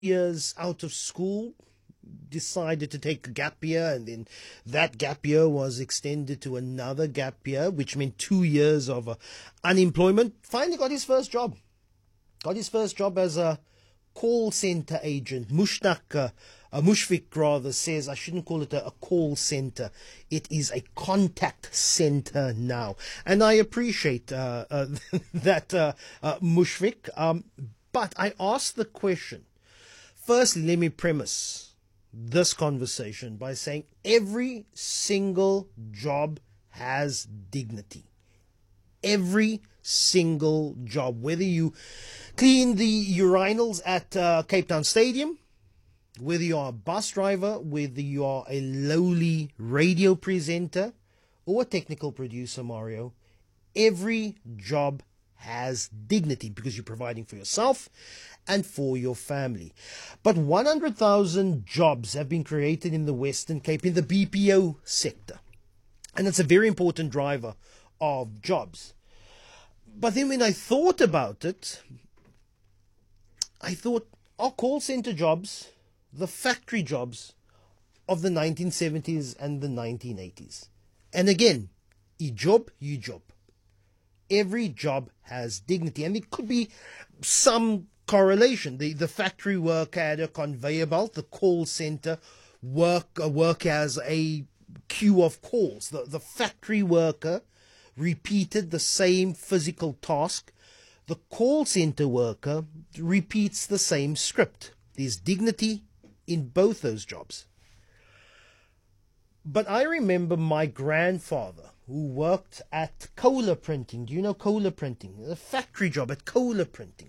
years out of school, decided to take a gap year, and then that gap year was extended to another gap year, which meant 2 years of unemployment. Finally got his first job. Got his first job as a call center agent. Mushfiq rather says I shouldn't call it a call center. It is a contact center now. And I appreciate that, Mushfiq. But I asked the question. Firstly, let me premise this conversation by saying every single job has dignity. Every single job, whether you clean the urinals at Cape Town Stadium, whether you are a bus driver, whether you are a lowly radio presenter or a technical producer, Mario, every job has dignity because you're providing for yourself and for your family. But 100,000 jobs have been created in the Western Cape in the BPO sector. And it's a very important driver of jobs. But then when I thought about it, I thought, are call center jobs the factory jobs of the 1970s and the 1980s? And again, e job, you job. Every job has dignity, and there could be some correlation. The factory worker had a conveyor belt, the call center work as a queue of calls. The factory worker repeated the same physical task. The call center worker repeats the same script. There's dignity in both those jobs. But I remember my grandfather who worked at Kohler Printing. Do you know Kohler Printing? A factory job at Kohler Printing.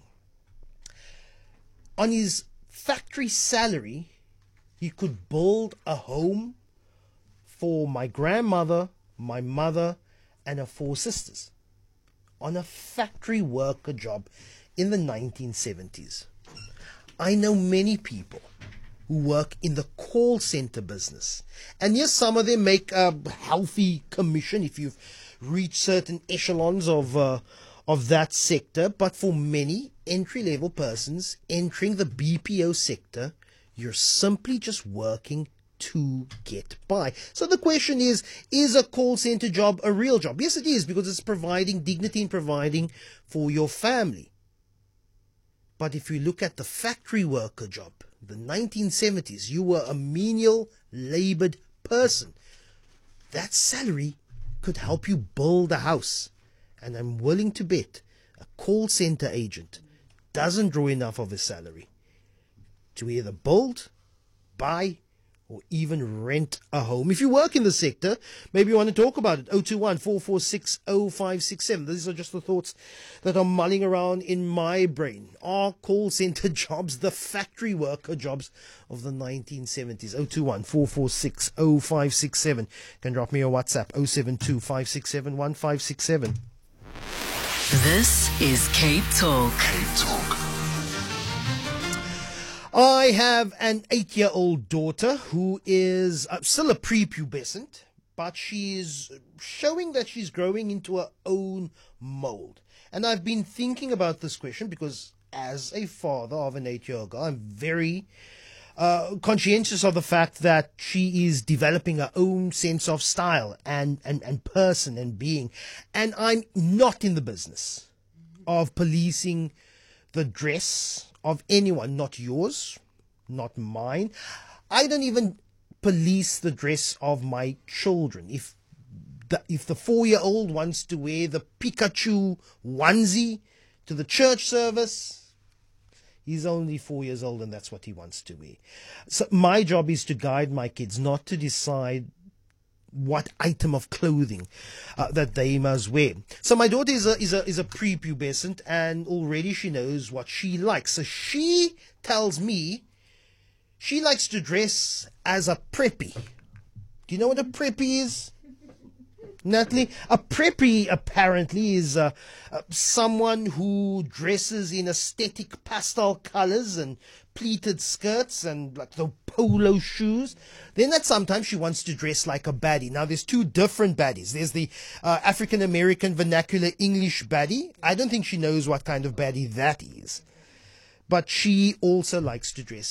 On his factory salary, he could build a home for my grandmother, my mother, and her 4 sisters. On a factory worker job in the 1970s. I know many people who work in the call center business. And yes, some of them make a healthy commission if you've reached certain echelons of that sector. But for many entry-level persons entering the BPO sector, you're simply just working to get by. So the question is a call center job a real job? Yes, it is, because it's providing dignity and providing for your family. But if you look at the factory worker job, the 1970s, you were a menial labored person. That salary could help you build a house. And I'm willing to bet a call center agent doesn't draw enough of a salary to either build, buy, or even rent a home. If you work in the sector, maybe you want to talk about it. 021-446-0567. These are just the thoughts that are mulling around in my brain. Are call center jobs the factory worker jobs of the 1970s? 021-446-0567. You can drop me a WhatsApp, 072-567-1567. This is Cape Talk. Cape Talk. I have an 8-year-old daughter who is still a prepubescent, but she's showing that she's growing into her own mold. And I've been thinking about this question because as a father of an 8-year-old girl, I'm very conscientious of the fact that she is developing her own sense of style and person and being. And I'm not in the business of policing the dress of anyone, not yours, not mine. I don't even police the dress of my children. If the 4-year-old wants to wear the Pikachu onesie to the church service, he's only 4 years old and that's what he wants to wear. So my job is to guide my kids, not to decide what item of clothing that they must wear. So my daughter is a prepubescent, and already she knows what she likes. So she tells me she likes to dress as a preppy. Do you know what a preppy is, Natalie? A preppy apparently is someone who dresses in aesthetic pastel colors and pleated skirts and like the polo shoes. Then that sometimes she wants to dress like a baddie. Now there's 2 different baddies. There's the African American vernacular English baddie. I don't think she knows what kind of baddie that is. but she also likes to dress